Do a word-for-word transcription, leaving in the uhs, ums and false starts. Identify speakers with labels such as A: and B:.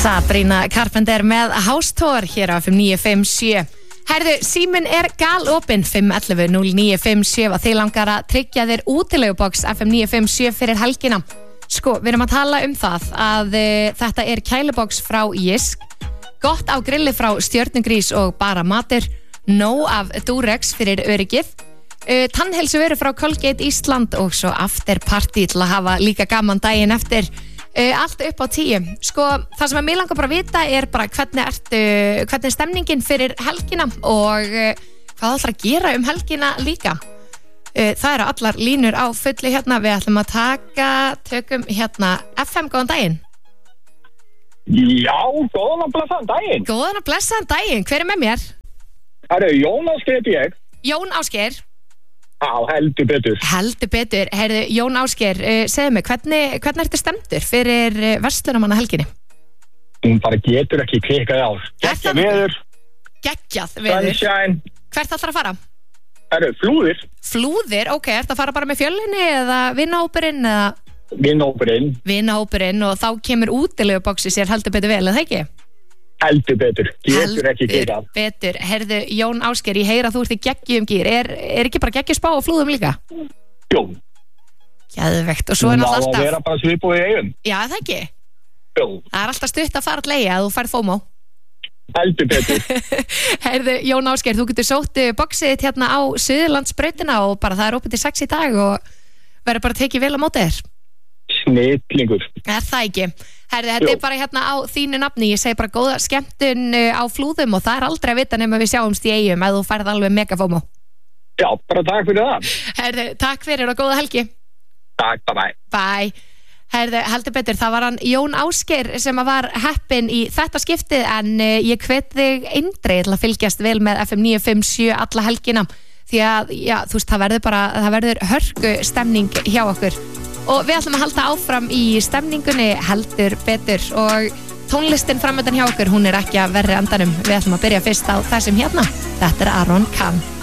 A: Sabrina Carpenter með House Tour hér á F M níu fimm sjö. Herðu, síminn er galopinn fimm ellefu núll níu fimm sjö og þið langar að tryggja þér útilegubox F M níu fimm sjö fyrir helgina. Sko, við erum að tala um það að e, þetta er kælubox frá Jysk, gott á grilli frá Stjörnugrís og bara matur, nóg af Durex fyrir öryggið, e, tannheilsuveru frá Colgate Ísland og svo afterparty til að hafa líka gaman daginn eftir. Uh, allt upp á tíu. Sko, það sem að mig langar bara að vita er bara hvernig ertu, hvernig er stemningin fyrir helgina og uh, hvað ætlar að gera um helgina líka. Uh, það eru allar línur á fullu hérna. Við ætlum að taka, tökum hérna F M, góðan daginn.
B: Já, góðan og blessaðan daginn.
A: Góðan og blessaðan daginn. Hver er með mér?
B: Það eru Jón Ásgeir heiti ég.
A: Jón Ásgeir.
B: Já, heldur betur.
A: Heldur betur. Heyrðu, Jón Ásgeir, uh, segðu mig, hvernig, hvernig ertu stemdur fyrir uh, verslunarmanna helginni?
B: Hún bara getur ekki kvikað á. Geggjað veður.
A: Geggjað veður.
B: Sunshine.
A: Hvert ætlar að fara?
B: Það eru flúðir.
A: Flúðir, ok, ertu að fara bara með fjöllinni eða vinahópurinn eða?
B: Vinahópurinn.
A: Vinahópurinn og þá kemur útileguboxi sér heldur betur vel, eða ekki?
B: Heldur betur, getur ekki kvikað.
A: Heldur betur, herðu Jón Ásgeir, ég heyra að þú ert í geggjum gýr, er, er ekki bara geggjum spá og flúðum líka?
B: Jú.
A: Geðvegt, og svo er náttúrulega alltaf...
B: Það á að vera bara svipuð í eigum.
A: Já, það ekki?
B: Jú.
A: Það er alltaf stutt að fara að leigja að þú færð FOMO.
B: Heldur betur.
A: Herðu Jón Ásgeir, þú getur sótt boxið þitt hérna á Suðurlandsbrautina og bara það er opið til sex í dag og verður bara tekið vel á móti þér.
B: Snillingur.
A: Er það ekki? Herði, þetta
B: Jú.
A: er bara hérna á þínu nafni, ég segi bara góða skemmtun á flúðum og það er aldrei að vita nema við sjáumst í eigum að þú færð alveg megafómo.
B: Já, bara takk fyrir það.
A: Herði, takk fyrir og góða helgi.
B: Takk, bye bye.
A: Bye. Herði, heldur betur, það var hann Jón Ásgeir sem var heppinn í þetta skiptið en uh, ég hvet þig eindreið til að fylgjast vel með F M níu fimm sjö alla helgina því að, já, þú veist, það verður bara, það verður hörku stemning hjá okkur. Og við ætlum að halda áfram í stemningunni heldur betur og tónlistin framöndan hjá okkur, hún er ekki að verri andanum. Við ætlum að byrja fyrst á þessum hérna. Þetta er Aron Kahn.